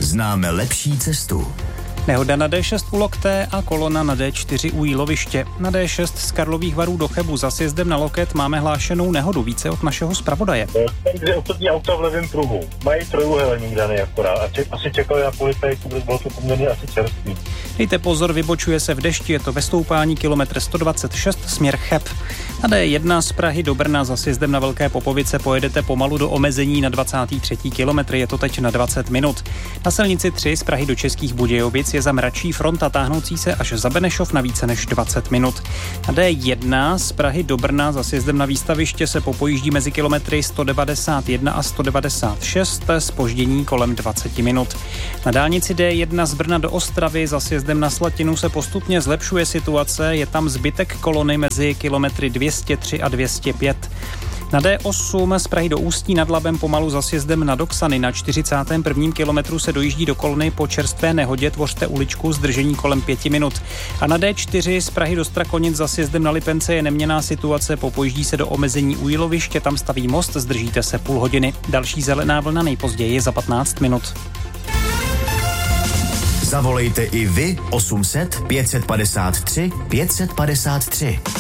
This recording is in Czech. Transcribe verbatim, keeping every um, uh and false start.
známe lepší cestu. Nehoda na dé šest u Lokté a kolona na dé čtyři u Jíloviště. Na dé šest z Karlových Varů do Chebu za sjezdem na Loket máme hlášenou nehodu. Více od našeho zpravodaje. Tam dvě osobní auta v levém pruhu. Mají trojúhelník daný akorát. A če- asi čekali na policajku, protože bylo to poměrně asi čerstvý. Dejte pozor, vybočuje se v dešti, je to ve stoupání kilometr sto dvacet šest směr Cheb. Na dé jedna z Prahy do Brna za sjezdem na Velké Popovice pojedete pomalu do omezení na dvacátý třetí kilometr, je to teď na dvacet minut. Na silnici tři z Prahy do Českých Budějovic je za mračí fronta táhnoucí se až za Benešov na více než dvacet minut. Na dé jedna z Prahy do Brna za sjezdem na Výstaviště se popojíždí mezi kilometry sto devadesát jedna a sto devadesát šest, zpoždění kolem dvacet minut. Na dálnici dé jedna z Brna do Ostravy za sjezdem na Slatinu se postupně zlepšuje situace, je tam zbytek kolony mezi kilometry dvě stě tři a dvě stě pět. Na dé osm z Prahy do Ústí nad Labem pomalu za sjezdem na Doksany na čtyřicátém prvním kilometru se dojíždí do kolony po čerstvé nehodě, tvořte uličku, zdržení kolem pěti minut. A na dé čtyři z Prahy do Strakonic za sjezdem na Lipence je neměnná situace, popojíždí se do omezení u Jíloviště, tam staví most, zdržíte se půl hodiny. Další zelená vlna nejpozději za patnáct minut. Zavolejte i vy osm set pět set padesát tři pět set padesát tři.